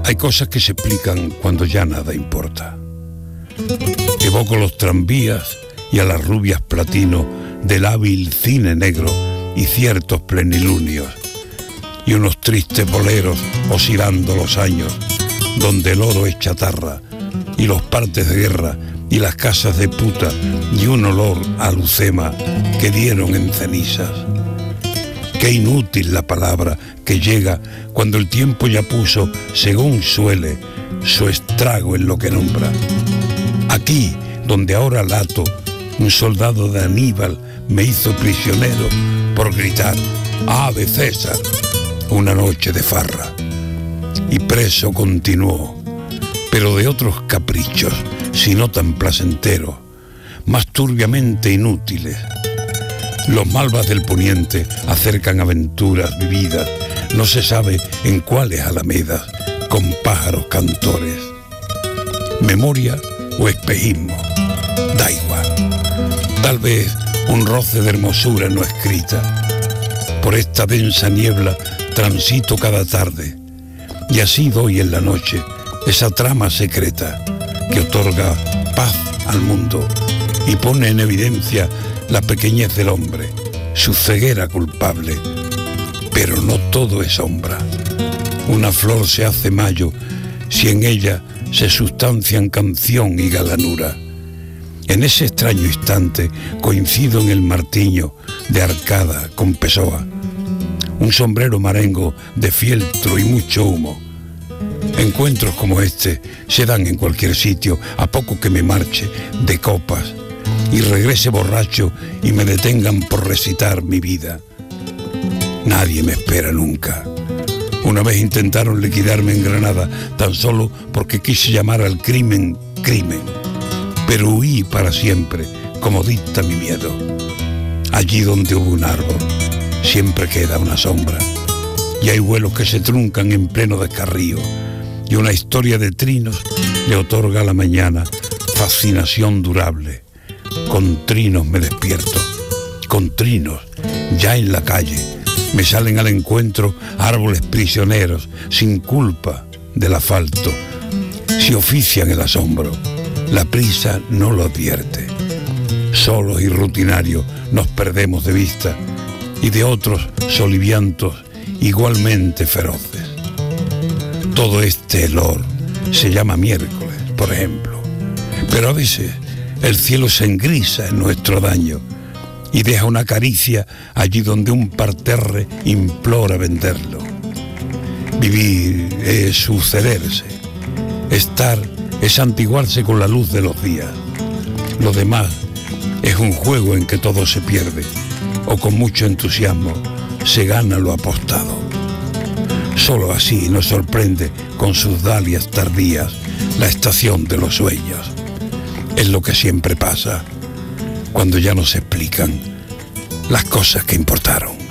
Hay cosas que se explican cuando ya nada importa. Evoco los tranvías y a las rubias platino del hábil cine negro y ciertos plenilunios, y unos tristes boleros oscilando los años, donde el oro es chatarra, y los partes de guerra, y las casas de puta, y un olor a lucema que dieron en cenizas. Qué inútil la palabra que llega cuando el tiempo ya puso, según suele, su estrago en lo que nombra. Aquí, donde ahora lato, un soldado de Aníbal me hizo prisionero por gritar «Ave César», una noche de farra. Y preso continuó, pero de otros caprichos, si no tan placenteros, más turbiamente inútiles. Los malvas del poniente acercan aventuras vividas, no se sabe en cuáles alamedas, con pájaros cantores. Memoria o espejismo, da igual. Tal vez un roce de hermosura no escrita. Por esta densa niebla transito cada tarde, y así doy en la noche esa trama secreta que otorga paz al mundo y pone en evidencia la pequeñez del hombre, su ceguera culpable. Pero no todo es sombra. Una flor se hace mayo si en ella se sustancian canción y galanura. En ese extraño instante coincido en el martiño de Arcada con Pessoa, un sombrero marengo de fieltro y mucho humo. Encuentros como este se dan en cualquier sitio, a poco que me marche de copas y regrese borracho y me detengan por recitar mi vida. Nadie me espera nunca. Una vez intentaron liquidarme en Granada tan solo porque quise llamar al crimen crimen, pero huí para siempre, como dicta mi miedo. Allí donde hubo un árbol siempre queda una sombra, y hay vuelos que se truncan en pleno descarrío, y una historia de trinos le otorga a la mañana fascinación durable. Con trinos me despierto, con trinos, ya en la calle, me salen al encuentro árboles prisioneros, sin culpa del asfalto. Si ofician el asombro, la prisa no lo advierte. Solos y rutinarios nos perdemos de vista, y de otros soliviantos igualmente feroces. Todo este helor se llama miércoles, por ejemplo, pero a veces el cielo se engrisa en nuestro daño y deja una caricia allí donde un parterre implora venderlo. Vivir es sucederse, estar es santiguarse con la luz de los días. Lo demás es un juego en que todo se pierde, o con mucho entusiasmo se gana lo apostado. Solo así nos sorprende con sus dalias tardías la estación de los sueños. Es lo que siempre pasa cuando ya no se explican las cosas que importaron.